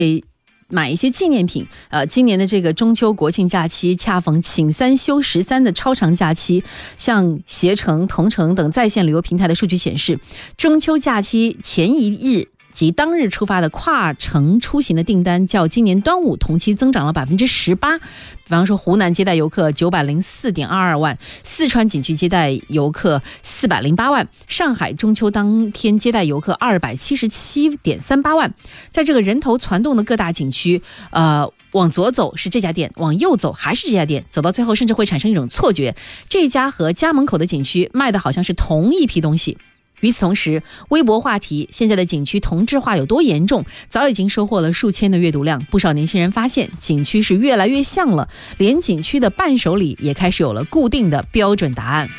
买一些纪念品。今年的这个中秋国庆假期恰逢请3休13的超长假期，像携程、同程等在线旅游平台的数据显示，中秋假期前一日及当日出发的跨城出行的订单较今年端午同期增长了18%。比方说湖南接待游客904.22万，四川景区接待游客408万，上海中秋当天接待游客277.38万。在这个人头攒动的各大景区，往左走是这家店，往右走还是这家店，走到最后甚至会产生一种错觉，这家和家门口的景区卖的好像是同一批东西。与此同时，微博话题现在的景区同质化有多严重，早已经收获了数千的阅读量。不少年轻人发现景区是越来越像了，连景区的伴手礼也开始有了固定的标准答案。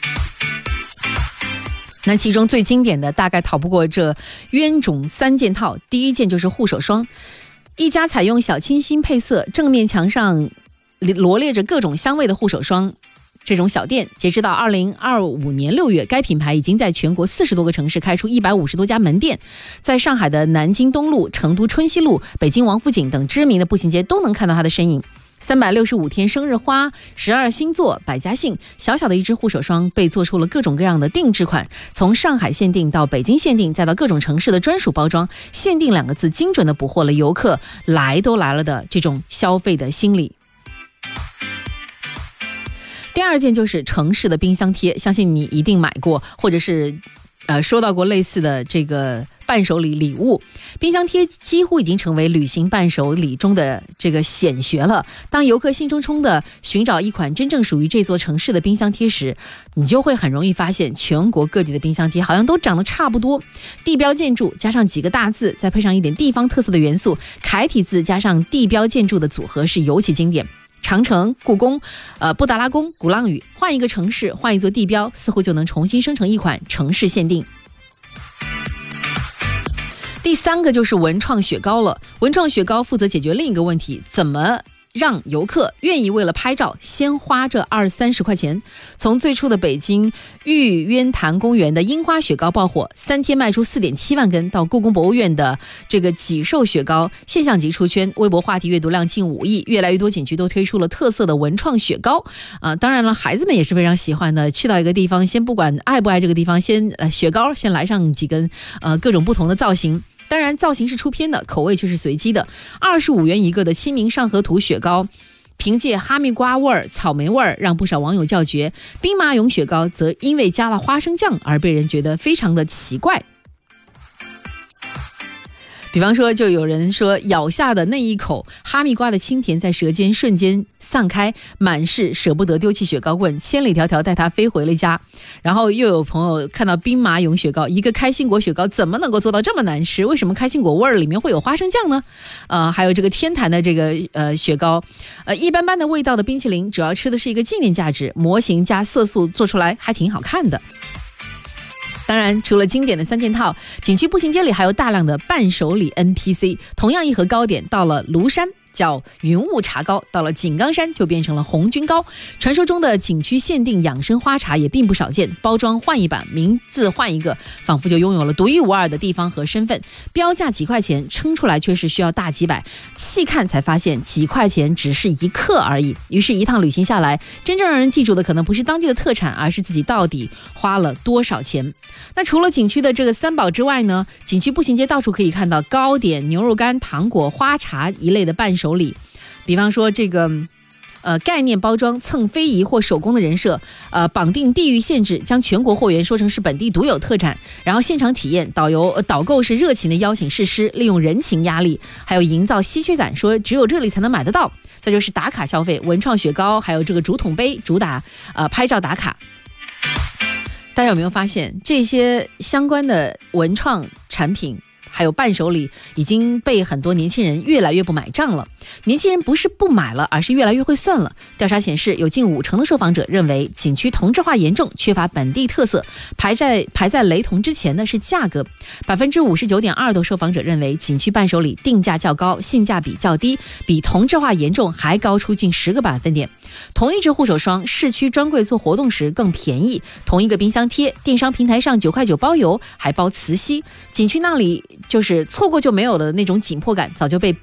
那其中最经典的大概逃不过这冤种3件套。第一件就是护手霜，一家采用小清新配色，正面墙上罗列着各种香味的护手霜这种小店，截止到2025年6月，该品牌已经在全国40多个城市开出150多家门店，在上海的南京东路、成都春熙路、北京王府井等知名的步行街都能看到它的身影。365天生日花、12星座、百家姓，小小的一支护手霜被做出了各种各样的定制款，从上海限定到北京限定，再到各种城市的专属包装，限定2个字精准的捕获了游客来都来了的这种消费的心理。第二件就是城市的冰箱贴，相信你一定买过，或者是收到过类似的这个伴手礼物。冰箱贴几乎已经成为旅行伴手礼中的这个显学了。当游客兴冲冲的寻找一款真正属于这座城市的冰箱贴时，你就会很容易发现全国各地的冰箱贴好像都长得差不多，地标建筑加上几个大字，再配上一点地方特色的元素，楷体字加上地标建筑的组合是尤其经典。长城、故宫、布达拉宫、鼓浪屿，换一个城市，换一座地标，似乎就能重新生成一款城市限定。第3个就是文创雪糕了。文创雪糕负责解决另一个问题，怎么让游客愿意为了拍照先花这20-30块钱。从最初的北京玉渊潭公园的樱花雪糕爆火，3天卖出4.7万根，到故宫博物院的这个脊兽雪糕现象级出圈，微博话题阅读量近5亿，越来越多景区都推出了特色的文创雪糕。当然了，孩子们也是非常喜欢的，去到一个地方，先不管爱不爱这个地方，先雪糕先来上几根，各种不同的造型。当然造型是出片的，口味却是随机的。25元一个的清明上河图雪糕，凭借哈密瓜味儿、草莓味儿让不少网友叫绝。兵马俑雪糕则因为加了花生酱而被人觉得非常的奇怪。比方说，就有人说咬下的那一口哈密瓜的清甜在舌尖瞬间散开，满是舍不得丢弃雪糕棍，千里迢迢带它飞回了家。然后又有朋友看到兵马俑雪糕，一个开心果雪糕怎么能够做到这么难吃？为什么开心果味儿里面会有花生酱呢？还有这个天坛的这个雪糕，一般般的味道的冰淇淋，主要吃的是一个纪念价值，模型加色素做出来还挺好看的。当然，除了经典的3件套，景区步行街里还有大量的伴手礼 NPC。同样一盒糕点，到了庐山叫云雾茶糕，到了井冈山就变成了红菌糕。传说中的景区限定养生花茶也并不少见，包装换一版，名字换一个，仿佛就拥有了独一无二的地方和身份。标价几块钱，称出来却是需要大几百，细看才发现几块钱只是一克而已。于是一趟旅行下来，真正让人记住的可能不是当地的特产，而是自己到底花了多少钱。那除了景区的这个3宝之外呢，景区步行街到处可以看到糕点、牛肉干、糖果、花茶一类的伴手礼。比方说这个概念包装蹭非遗或手工的人设，绑定地域限制，将全国货源说成是本地独有特产，然后现场体验，导购是热情的邀请试吃，利用人情压力，还有营造稀缺感，说只有这里才能买得到。再就是打卡消费，文创雪糕，还有这个竹筒杯，主打拍照打卡。大家有没有发现，这些相关的文创产品还有伴手礼已经被很多年轻人越来越不买账了？年轻人不是不买了，而是越来越会算了。调查显示，有近50%的受访者认为景区同质化严重，缺乏本地特色。排在雷同之前的是价格，59.2%的受访者认为景区伴手礼定价较高，性价比较低，比同质化严重还高出近10个百分点。同一支护手霜，市区专柜做活动时更便宜。同一个冰箱贴，电商平台上9块9包邮，还包磁吸。景区那里就是错过就没有了那种紧迫感早就被